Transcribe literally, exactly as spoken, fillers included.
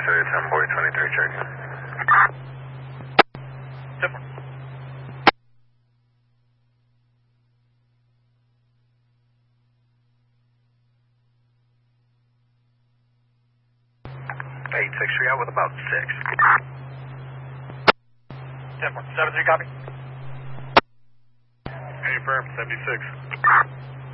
Isaiah ten boy twenty-three checking. Different. eight six three out with about six. Different. seven three copy. Any firm, seventy-six.